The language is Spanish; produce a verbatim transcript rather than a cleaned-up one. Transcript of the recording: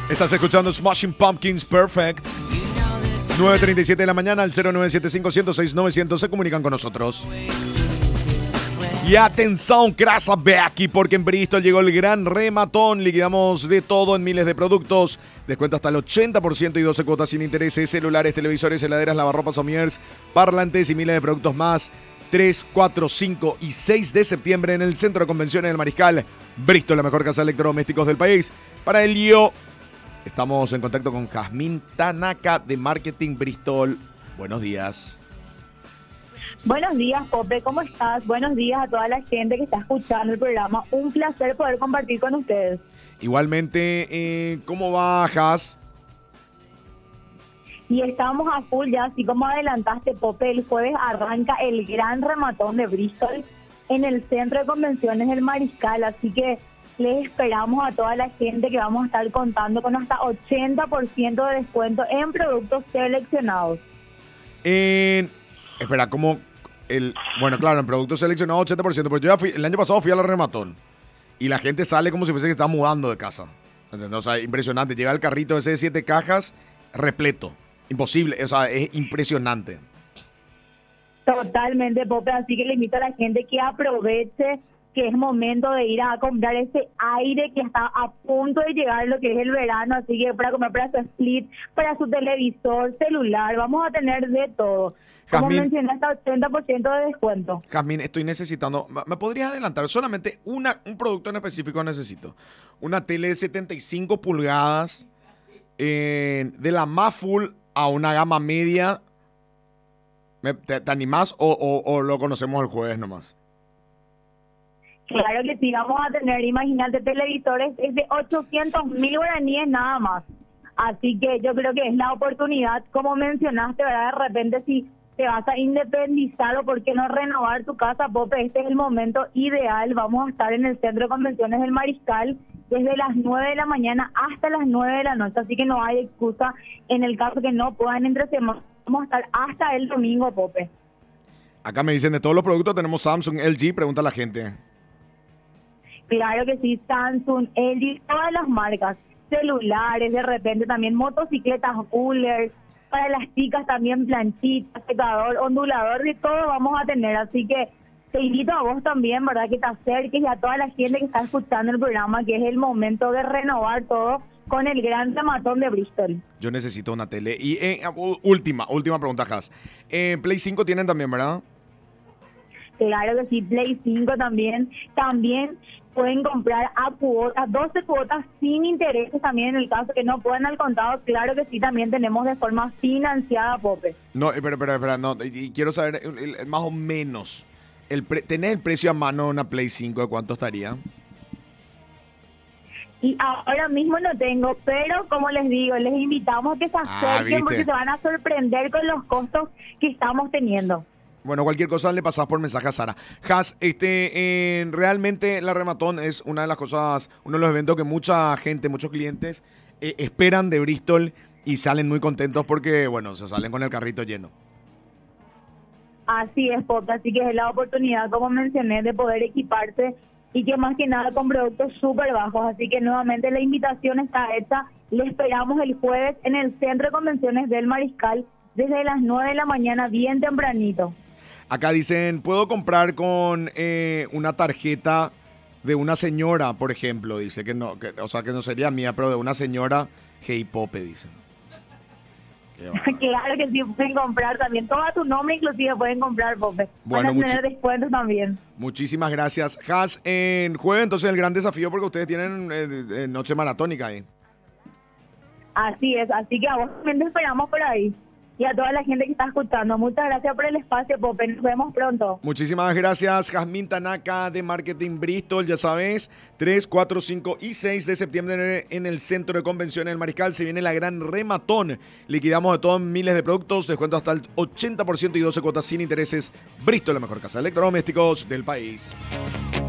Estás escuchando Smashing Pumpkins Perfect. nueve treinta y siete de la mañana al cero nueve siete cinco cero seis nueve cero cero se comunican con nosotros. Y atención, crasa aquí porque en Bristol llegó el gran rematón. Liquidamos de todo en miles de productos. Descuento hasta el ochenta por ciento y doce cuotas sin intereses. Celulares, televisores, heladeras, lavarropas, sommiers, parlantes y miles de productos más. tres, cuatro, cinco y seis de septiembre en el Centro de Convenciones del Mariscal. Bristol, la mejor casa de electrodomésticos del país. Para ello, estamos en contacto con Jazmín Tanaka de Marketing Bristol. Buenos días. Buenos días, Pope, ¿cómo estás? Buenos días a toda la gente que está escuchando el programa. Un placer poder compartir con ustedes. Igualmente, eh, ¿cómo va, Jaz? Y estamos a full ya, así como adelantaste, Pope, el jueves arranca el gran rematón de Bristol en el Centro de Convenciones del Mariscal, así que les esperamos a toda la gente que vamos a estar contando con hasta ochenta por ciento de descuento en productos seleccionados. Eh, espera, ¿cómo...? El, bueno, claro, en productos seleccionados ochenta por ciento, pero yo ya fui, el año pasado fui a la rematón y la gente sale como si fuese que está mudando de casa. ¿Entendés? O sea, impresionante. Llega el carrito ese de siete cajas repleto. Imposible, o sea, es impresionante. Totalmente, Pope, así que le invito a la gente que aproveche que es momento de ir a comprar ese aire que está a punto de llegar lo que es el verano, así que para comer para su split, para su televisor, celular, vamos a tener de todo. Como Jazmín, mencioné, hasta ochenta por ciento de descuento. Jazmín, estoy necesitando, ¿me podrías adelantar? Solamente una, un producto en específico necesito. Una tele de setenta y cinco pulgadas, eh, de la más full a una gama media. ¿Me, te, ¿Te animás o, o, o lo conocemos el jueves nomás? Claro que sí, vamos a tener, imagínate, televisores es de ochocientos mil guaraníes nada más. Así que yo creo que es la oportunidad, como mencionaste, ¿verdad? De repente si te vas a independizar o por qué no renovar tu casa, Pope, este es el momento ideal. Vamos a estar en el Centro de Convenciones del Mariscal desde las nueve de la mañana hasta las nueve de la noche, así que no hay excusa en el caso que no puedan entre semana. Vamos a estar hasta el domingo, Pope. Acá me dicen, de todos los productos tenemos Samsung, L G, pregunta la gente. Claro que sí, Samsung, L G, todas las marcas, celulares, de repente también motocicletas, coolers, para las chicas también planchitas, secador, ondulador, de todo vamos a tener, así que te invito a vos también, ¿verdad? Que te acerques y a toda la gente que está escuchando el programa, que es el momento de renovar todo con el gran rematón de Bristol. Yo necesito una tele. Y eh, última, última pregunta, Jazz. Eh, Play cinco tienen también, ¿verdad? Claro que sí, Play cinco también. También pueden comprar a cuotas, doce cuotas sin intereses también en el caso que no puedan al contado. Claro que sí, también tenemos de forma financiada, Pope. No, espera, espera, espera, no, y, y quiero saber el, el, el, más o menos, el pre, ¿tenés el precio a mano de una Play cinco de cuánto estaría? Y ahora mismo no tengo, pero como les digo, les invitamos a que se acerquen ah, porque se van a sorprender con los costos que estamos teniendo. Bueno, cualquier cosa le pasás por mensaje a Sara. Jazz, este, eh, realmente la Rematón es una de las cosas, uno de los eventos que mucha gente, muchos clientes eh, esperan de Bristol y salen muy contentos porque, bueno, se salen con el carrito lleno. Así es, Pop, así que es la oportunidad, como mencioné, de poder equiparse y que más que nada con productos súper bajos. Así que nuevamente la invitación está hecha. Le esperamos el jueves en el Centro de Convenciones del Mariscal desde las nueve de la mañana, bien tempranito. Acá dicen, ¿puedo comprar con eh, una tarjeta de una señora, por ejemplo? Dice que no, que, o sea, que no sería mía, pero de una señora Hey Pope, dicen. Claro que sí, pueden comprar también. Todo a tu nombre inclusive pueden comprar, Pope. Bueno, van a tener descuentos también. Muchísimas gracias. Jazz, en jueves entonces el gran desafío porque ustedes tienen eh, eh, noche maratónica ahí. Así es, así que a vos también te esperamos por ahí. Y a toda la gente que está escuchando. Muchas gracias por el espacio, Pope. Nos vemos pronto. Muchísimas gracias, Jazmín Tanaka de Marketing Bristol. Ya sabes, tres, cuatro, cinco y seis de septiembre en el Centro de Convenciones del Mariscal se viene la gran rematón. Liquidamos de todos miles de productos, descuento hasta el ochenta por ciento y doce cuotas sin intereses. Bristol, la mejor casa de electrodomésticos del país.